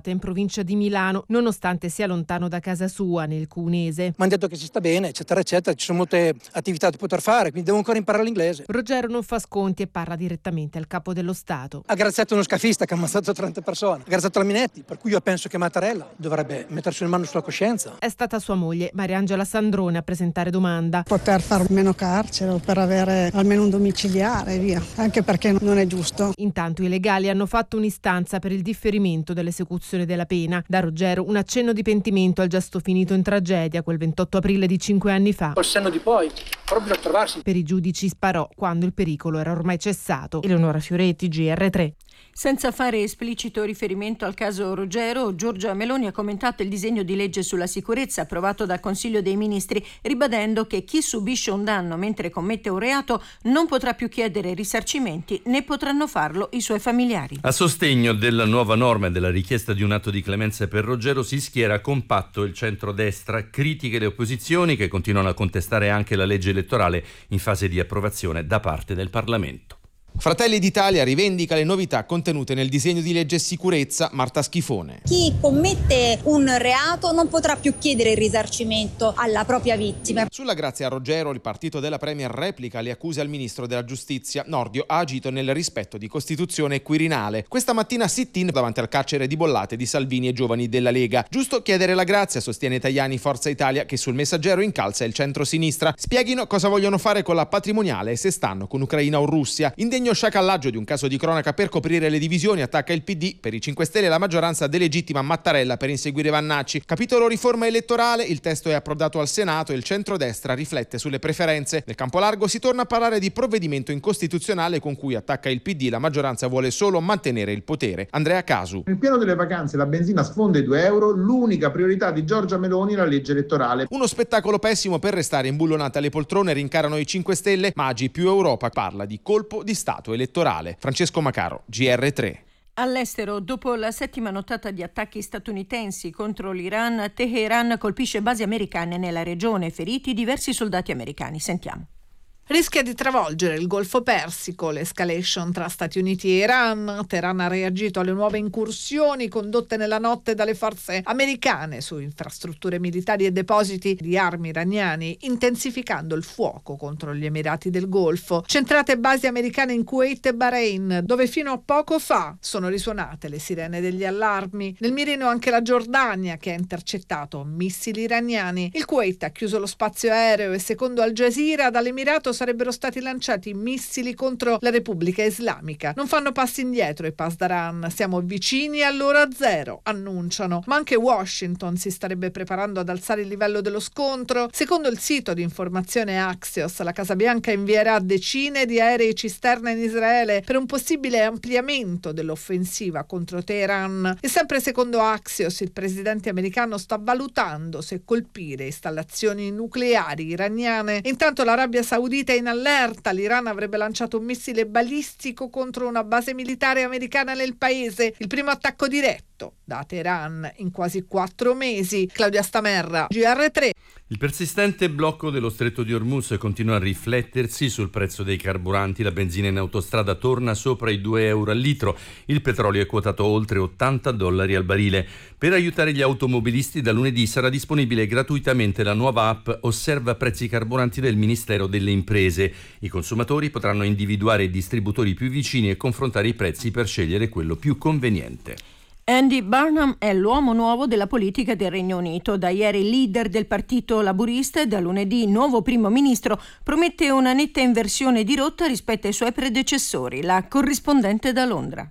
abita in provincia di Milano, nonostante sia lontano da casa sua nel Cuneese. Mi hanno detto che si sta bene, eccetera, eccetera, ci sono molte attività da poter fare, quindi devo ancora imparare l'inglese. Ruggero non fa sconti e parla direttamente al capo dello Stato. Ha graziato uno scafista che ha ammazzato 30 persone, ha graziato la Minetti, per cui io penso che Mattarella dovrebbe mettersi le mani sulla coscienza. È stata sua moglie, Mariangela Sandrone, a presentare domanda. Poter fare meno carcere, per avere almeno un domiciliare e via, anche perché non è giusto. Intanto i legali hanno fatto un'istanza per il differimento dell'esecuzione della pena. Da Ruggero un accenno di pentimento al gesto finito in tragedia quel 28 aprile di 5 anni fa. Col senno di poi, proprio a trovarsi. Per i giudici sparò quando il pericolo era ormai cessato. Eleonora Fioretti, GR3. Senza fare esplicito riferimento al caso Ruggero, Giorgia Meloni ha commentato il disegno di legge sulla sicurezza approvato dal Consiglio dei Ministri, ribadendo che chi subisce un danno mentre commette un reato non potrà più chiedere risarcimenti, né potranno farlo i suoi familiari. A sostegno della nuova norma e della richiesta di un atto di clemenza per Ruggero si schiera compatto il centrodestra, critiche le opposizioni che continuano a contestare anche la legge elettorale in fase di approvazione da parte del Parlamento. Fratelli d'Italia rivendica le novità contenute nel disegno di legge sicurezza. Marta Schifone. Chi commette un reato non potrà più chiedere il risarcimento alla propria vittima. Sulla grazia a Ruggero, il partito della Premier replica le accuse al ministro della Giustizia. Nordio ha agito nel rispetto di Costituzione e Quirinale. Questa mattina sit-in davanti al carcere di Bollate di Salvini e giovani della Lega. Giusto chiedere la grazia, sostiene Tajani, Forza Italia, che sul Messaggero incalza il centro-sinistra. Spieghino cosa vogliono fare con la patrimoniale e se stanno con Ucraina o Russia. Indegno sciacallaggio di un caso di cronaca per coprire le divisioni attacca il PD. Per i 5 Stelle la maggioranza delegittima Mattarella per inseguire Vannacci. Capitolo riforma elettorale, il testo è approdato al Senato e il centrodestra riflette sulle preferenze. Nel campo largo si torna a parlare di provvedimento incostituzionale con cui attacca il PD. La maggioranza vuole solo mantenere il potere. Andrea Casu. Nel piano delle vacanze la benzina sfonda i €2, l'unica priorità di Giorgia Meloni è la legge elettorale. Uno spettacolo pessimo per restare imbullonate alle poltrone, rincarano i 5 Stelle. Maggi più Europa parla di colpo di Stato elettorale. Francesco Macaro, GR3. All'estero, dopo la settima nottata di attacchi statunitensi contro l'Iran, Teheran colpisce basi americane nella regione, feriti diversi soldati americani. Sentiamo. Rischia di travolgere il Golfo Persico, l'escalation tra Stati Uniti e Iran. Teheran ha reagito alle nuove incursioni condotte nella notte dalle forze americane su infrastrutture militari e depositi di armi iraniani, intensificando il fuoco contro gli Emirati del Golfo. Centrate basi americane in Kuwait e Bahrain, dove fino a poco fa sono risuonate le sirene degli allarmi. Nel mirino anche la Giordania, che ha intercettato missili iraniani. Il Kuwait ha chiuso lo spazio aereo e secondo Al Jazeera dall'Emirato sarebbero stati lanciati missili contro la Repubblica Islamica. Non fanno passi indietro i Pasdaran, siamo vicini all'ora zero, annunciano. Ma anche Washington si starebbe preparando ad alzare il livello dello scontro. Secondo il sito di informazione Axios, la Casa Bianca invierà decine di aerei cisterna in Israele per un possibile ampliamento dell'offensiva contro Teheran. E sempre secondo Axios, il presidente americano sta valutando se colpire installazioni nucleari iraniane. Intanto l'Arabia Saudita è in allerta. L'Iran avrebbe lanciato un missile balistico contro una base militare americana nel paese. Il primo attacco diretto da Teheran in quasi 4 mesi. Claudia Stamerra, GR3. Il persistente blocco dello Stretto di Hormuz continua a riflettersi sul prezzo dei carburanti. La benzina in autostrada torna sopra i €2 al litro. Il petrolio è quotato oltre $80 al barile. Per aiutare gli automobilisti, da lunedì sarà disponibile gratuitamente la nuova app Osserva Prezzi Carburanti del Ministero delle Imprese. I consumatori potranno individuare i distributori più vicini e confrontare i prezzi per scegliere quello più conveniente. Andy Burnham è l'uomo nuovo della politica del Regno Unito. Da ieri leader del Partito Laburista e da lunedì nuovo primo ministro, promette una netta inversione di rotta rispetto ai suoi predecessori. La corrispondente da Londra.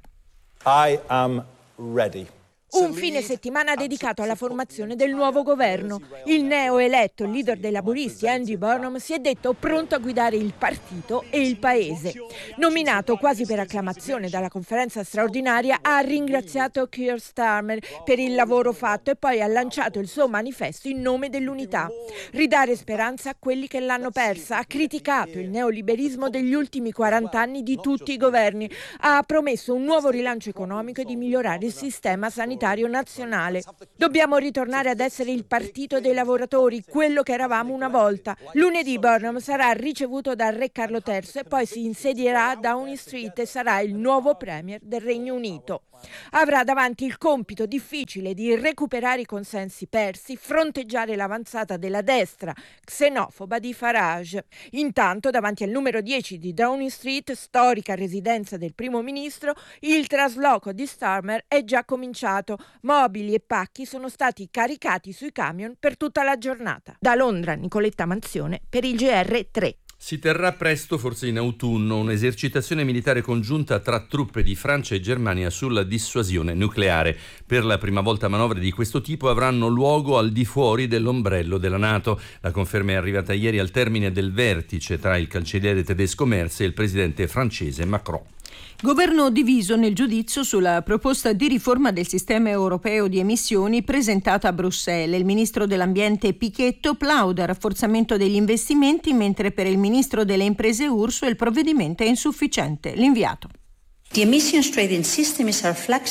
I am ready. Un fine settimana dedicato alla formazione del nuovo governo. Il neoeletto leader dei laburisti Andy Burnham si è detto pronto a guidare il partito e il paese. Nominato quasi per acclamazione dalla conferenza straordinaria, ha ringraziato Keir Starmer per il lavoro fatto e poi ha lanciato il suo manifesto in nome dell'unità. Ridare speranza a quelli che l'hanno persa. Ha criticato il neoliberismo degli ultimi 40 anni di tutti i governi. Ha promesso un nuovo rilancio economico e di migliorare il sistema sanitario unitario nazionale. Dobbiamo ritornare ad essere il partito dei lavoratori, quello che eravamo una volta. Lunedì Burnham sarà ricevuto dal re Carlo III e poi si insedierà a Downing Street e sarà il nuovo premier del Regno Unito. Avrà davanti il compito difficile di recuperare i consensi persi, fronteggiare l'avanzata della destra xenofoba di Farage. Intanto, davanti al numero 10 di Downing Street, storica residenza del primo ministro, il trasloco di Starmer è già cominciato. Mobili e pacchi sono stati caricati sui camion per tutta la giornata. Da Londra, Nicoletta Manzione per il GR3. Si terrà presto, forse in autunno, un'esercitazione militare congiunta tra truppe di Francia e Germania sulla dissuasione nucleare. Per la prima volta manovre di questo tipo avranno luogo al di fuori dell'ombrello della NATO. La conferma è arrivata ieri al termine del vertice tra il cancelliere tedesco Merz e il presidente francese Macron. Governo diviso nel giudizio sulla proposta di riforma del sistema europeo di emissioni presentata a Bruxelles. Il ministro dell'ambiente Pichetto plaude al rafforzamento degli investimenti, mentre per il ministro delle imprese Urso il provvedimento è insufficiente. L'inviato. The emissions trading system is our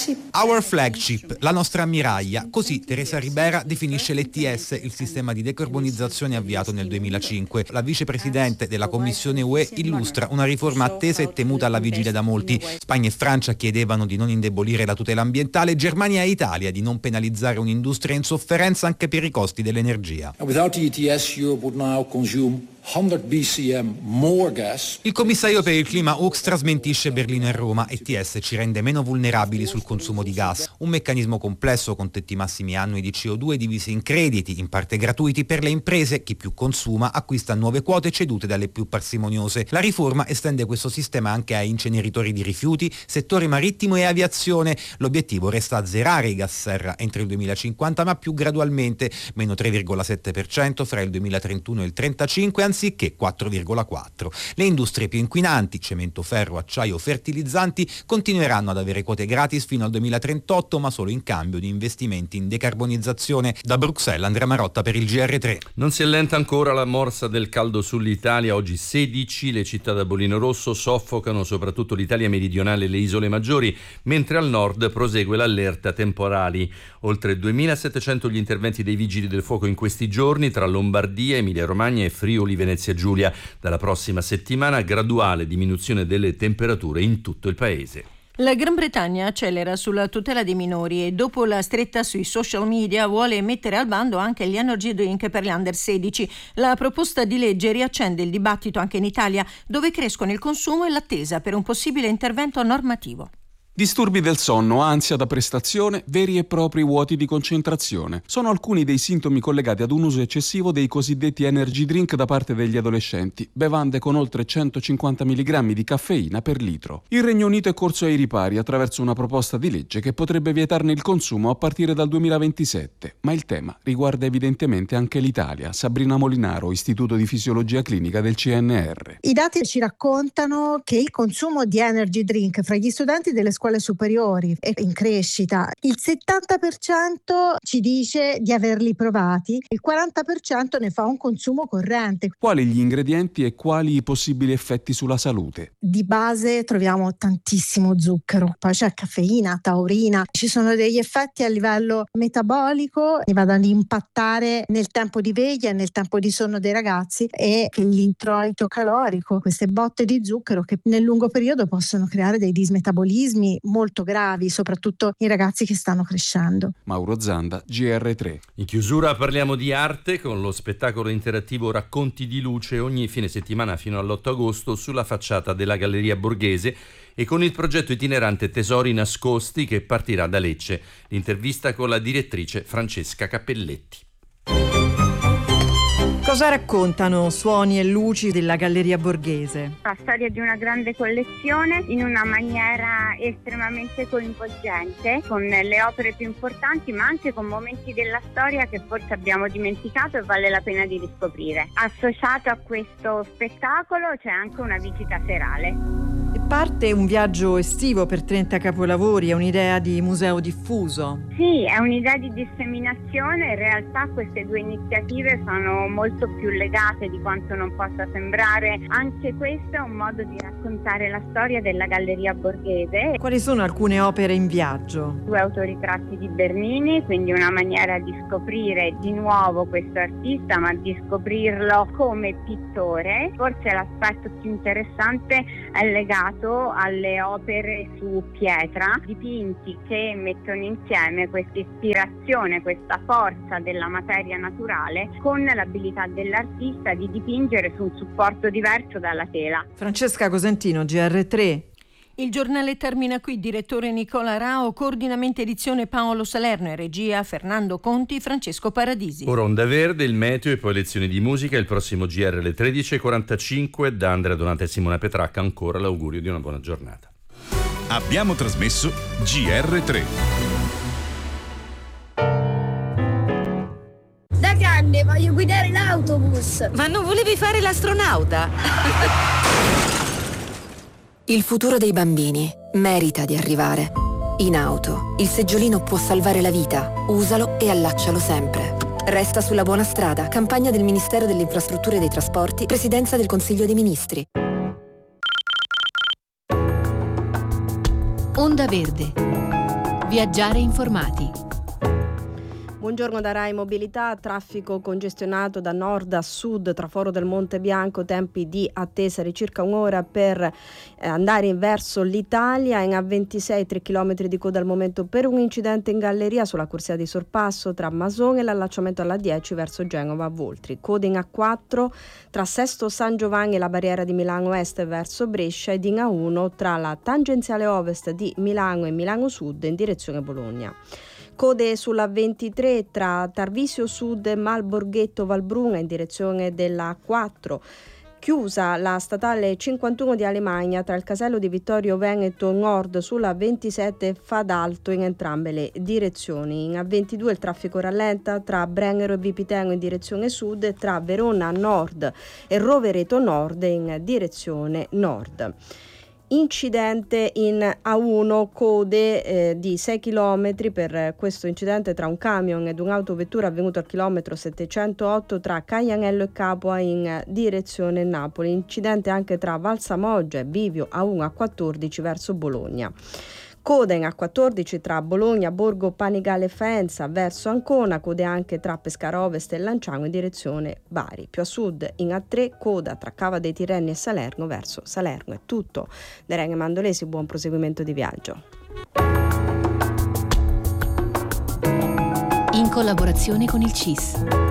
flagship, la nostra ammiraglia. Così Teresa Ribera definisce l'ETS, il sistema di decarbonizzazione avviato nel 2005. La vicepresidente della Commissione UE illustra una riforma attesa e temuta alla vigilia da molti. Spagna e Francia chiedevano di non indebolire la tutela ambientale, Germania e Italia di non penalizzare un'industria in sofferenza anche per i costi dell'energia. Without the ETS, Europe would now consume 100 BCM more gas. Il commissario per il clima Hoekstra smentisce Berlino e Roma. ETS ci rende meno vulnerabili sul consumo di gas. Un meccanismo complesso con tetti massimi annui di CO2 divisi in crediti, in parte gratuiti per le imprese. Chi più consuma acquista nuove quote cedute dalle più parsimoniose. La riforma estende questo sistema anche a inceneritori di rifiuti, settore marittimo e aviazione. L'obiettivo resta azzerare i gas serra entro il 2050, ma più gradualmente, meno 3,7% fra il 2031 e il 35, anziché 4,4. Le industrie più inquinanti, cemento, ferro, acciaio, fertilizzanti, continueranno ad avere quote gratis fino al 2038, ma solo in cambio di investimenti in decarbonizzazione. Da Bruxelles, Andrea Marotta per il GR3. Non si allenta ancora la morsa del caldo sull'Italia. Oggi 16 le città da bollino rosso soffocano soprattutto l'Italia meridionale e le isole maggiori, mentre al nord prosegue l'allerta temporali. Oltre 2.700 gli interventi dei vigili del fuoco in questi giorni tra Lombardia, Emilia-Romagna e Friuli-Venezia Giulia. Dalla prossima settimana graduale diminuzione delle temperature in tutto il paese. La Gran Bretagna accelera sulla tutela dei minori e dopo la stretta sui social media vuole mettere al bando anche gli energy drink per gli under 16. La proposta di legge riaccende il dibattito anche in Italia, dove crescono il consumo e l'attesa per un possibile intervento normativo. Disturbi del sonno, ansia da prestazione, veri e propri vuoti di concentrazione. Sono alcuni dei sintomi collegati ad un uso eccessivo dei cosiddetti energy drink da parte degli adolescenti, bevande con oltre 150 mg di caffeina per litro. Il Regno Unito è corso ai ripari attraverso una proposta di legge che potrebbe vietarne il consumo a partire dal 2027. Ma il tema riguarda evidentemente anche l'Italia. Sabrina Molinaro, Istituto di Fisiologia Clinica del CNR. I dati ci raccontano che il consumo di energy drink fra gli studenti delle scuole superiori è in crescita. Il 70% ci dice di averli provati, il 40% ne fa un consumo corrente. Quali gli ingredienti e quali i possibili effetti sulla salute? Di base troviamo tantissimo zucchero, poi c'è caffeina, taurina, ci sono degli effetti a livello metabolico che vanno ad impattare nel tempo di veglia e nel tempo di sonno dei ragazzi, e l'introito calorico, queste botte di zucchero che nel lungo periodo possono creare dei dismetabolismi molto gravi, soprattutto in ragazzi che stanno crescendo. Mauro Zanda, GR3. In chiusura parliamo di arte con lo spettacolo interattivo Racconti di Luce ogni fine settimana fino all'8 agosto sulla facciata della Galleria Borghese e con il progetto itinerante Tesori nascosti che partirà da Lecce. L'intervista con la direttrice Francesca Cappelletti. Cosa raccontano Suoni e luci della Galleria Borghese? La storia di una grande collezione in una maniera estremamente coinvolgente, con le opere più importanti ma anche con momenti della storia che forse abbiamo dimenticato e vale la pena di riscoprire. Associato a questo spettacolo c'è anche una visita serale. Parte un viaggio estivo per 30 capolavori, è un'idea di museo diffuso? Sì, è un'idea di disseminazione. In realtà queste due iniziative sono molto più legate di quanto non possa sembrare. Anche questo è un modo di raccontare la storia della Galleria Borghese. Quali sono alcune opere in viaggio? 2 autoritratti di Bernini, quindi una maniera di scoprire di nuovo questo artista, ma di scoprirlo come pittore. Forse l'aspetto più interessante è legato alle opere su pietra, dipinti che mettono insieme questa ispirazione, questa forza della materia naturale con l'abilità dell'artista di dipingere su un supporto diverso dalla tela. Francesca Cosentino, GR3. Il giornale termina qui. Direttore Nicola Rao, coordinamento edizione Paolo Salerno e regia Fernando Conti, Francesco Paradisi. Ora Onda Verde, il meteo e poi lezioni di musica. Il prossimo GR alle 13.45. Da Andrea Donata e Simona Petracca ancora l'augurio di una buona giornata. Abbiamo trasmesso GR3. Da grande voglio guidare l'autobus. Ma non volevi fare l'astronauta? Il futuro dei bambini merita di arrivare. In auto, il seggiolino può salvare la vita. Usalo e allaccialo sempre. Resta sulla buona strada. Campagna del Ministero delle Infrastrutture e dei Trasporti, Presidenza del Consiglio dei Ministri. Onda Verde. Viaggiare informati. Buongiorno da Rai Mobilità. Traffico congestionato da nord a sud tra Foro del Monte Bianco, tempi di attesa di circa un'ora per andare verso l'Italia. In A26 3 km di coda al momento per un incidente in galleria sulla corsia di sorpasso tra Masone e l'allacciamento alla 10 verso Genova a Voltri. Code in A4 tra Sesto San Giovanni e la barriera di Milano Est verso Brescia ed in A1 tra la tangenziale ovest di Milano e Milano Sud in direzione Bologna. Code sulla 23 tra Tarvisio Sud e Malborghetto Valbruna in direzione della A4. Chiusa la statale 51 di Alemagna tra il casello di Vittorio Veneto Nord sulla 27 Fadalto in entrambe le direzioni. In A22 il traffico rallenta tra Brennero e Vipiteno in direzione sud e tra Verona Nord e Rovereto Nord in direzione nord. Incidente in A1, code di 6 km per questo incidente tra un camion ed un'autovettura avvenuto al chilometro 708 tra Caianello e Capua in direzione Napoli. Incidente anche tra Valsamoggia e Bivio A1 A14 verso Bologna. Coda in A14 tra Bologna, Borgo Panigale Faenza verso Ancona, code anche tra Pescara Ovest e Lanciano in direzione Bari. Più a sud in A3 coda tra Cava dei Tirreni e Salerno verso Salerno. È tutto. Da Irene Mandolesi, buon proseguimento di viaggio. In collaborazione con il CIS.